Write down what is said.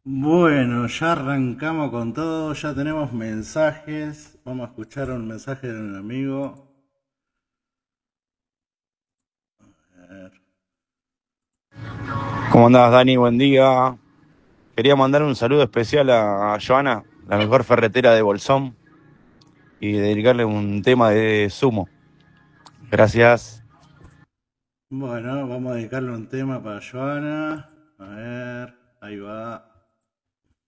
Bueno, ya arrancamos con todo, ya tenemos mensajes. Vamos a escuchar un mensaje de un amigo. A ver. ¿Cómo andás, Dani? Buen día. Quería mandar un saludo especial a Joana, la mejor ferretera de Bolsón, y dedicarle un tema de Sumo. Gracias. Bueno, vamos a dedicarle un tema para Joana. A ver, ahí va.